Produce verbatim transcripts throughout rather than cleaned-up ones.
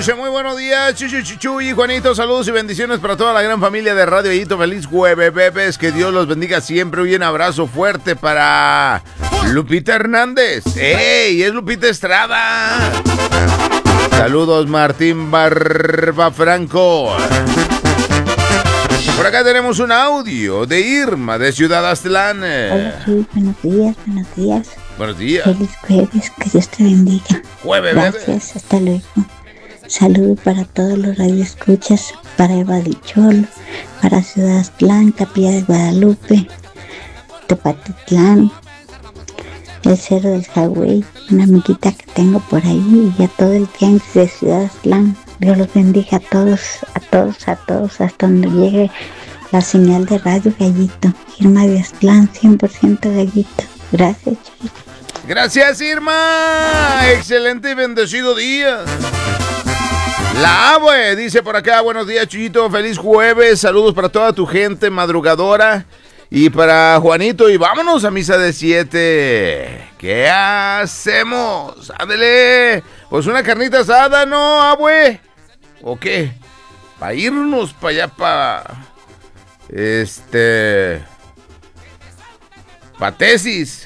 Dice, muy buenos días, Chuchu, Chuchu y Juanito. Saludos y bendiciones para toda la gran familia de Radio Yayito. Feliz jueves, bebés. Que Dios los bendiga siempre. Y un abrazo fuerte para Lupita Hernández. ¡Ey! Es Lupita Estrada. Saludos, Martín Barba Franco. Por acá tenemos un audio de Irma de Ciudad Aztlán. Hola, sí, buenos días, buenos días. Buenos días. Feliz jueves, que Dios te bendiga. Jueves, Gracias, bebé. hasta luego. Saludos para todos los radioescuchas, para Eva del Cholo, para Ciudad Aztlán, Capilla de Guadalupe, Tepatitlán, el Cerro del Jagüey, una amiguita que tengo por ahí, y a todo el tianguis de Ciudad Aztlán. Dios los bendiga a todos, a todos, a todos, hasta donde llegue la señal de Radio Gallito. Irma de Aztlán, cien por ciento Gallito. Gracias, chicos. Gracias, Irma. Excelente y bendecido día. La Abue dice por acá, buenos días, Chuyito, feliz jueves, saludos para toda tu gente madrugadora y para Juanito, y vámonos a misa de siete. ¿Qué hacemos? Ándele, pues una carnita asada, ¿no, Abue? ¿O qué? Para irnos para allá, para... Este... Pa' tesis.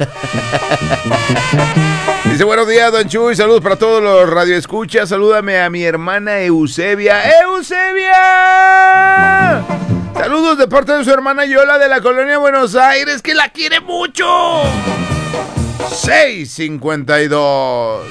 Dice, buenos días, don Chuy, saludos para todos los radioescuchas. Salúdame a mi hermana Eusebia. ¡Eusebia! Saludos de parte de su hermana Yola de la colonia Buenos Aires, que la quiere mucho. seis cincuenta y dos.